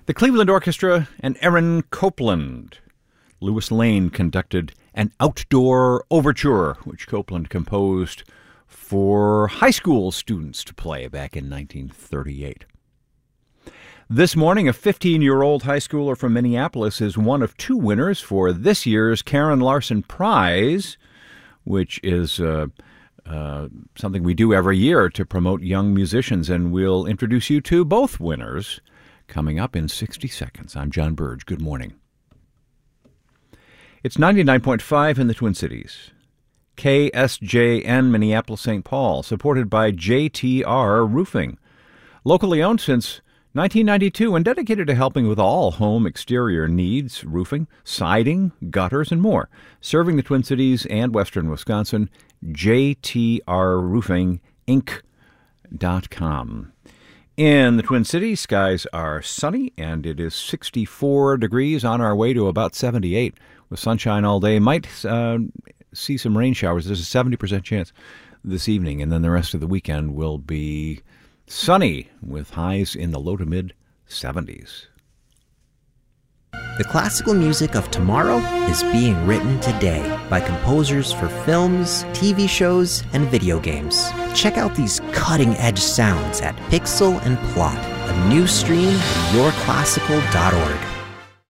The Cleveland Orchestra and Aaron Copland. Louis Lane conducted an outdoor overture, which Copland composed for high school students to play back in 1938. This morning, a 15-year-old high schooler from Minneapolis is one of two winners for this year's Karen Larson Prize, which is something we do every year to promote young musicians, and we'll introduce you to both winners coming up in 60 seconds. I'm John Burge. Good morning. It's 99.5 in the Twin Cities. KSJN Minneapolis-St. Paul, supported by JTR Roofing. Locally owned since 1992 and dedicated to helping with all home exterior needs, roofing, siding, gutters, and more. Serving the Twin Cities and western Wisconsin, JTRRoofingInc.com. In the Twin Cities, skies are sunny, and it is 64 degrees on our way to about 78 with sunshine all day. Might see some rain showers. There's a 70% chance this evening, and then the rest of the weekend will be sunny with highs in the low to mid 70s. The classical music of tomorrow is being written today by composers for films, TV shows, and video games. Check out these cutting-edge sounds at Pixel and Plot, a new stream at yourclassical.org.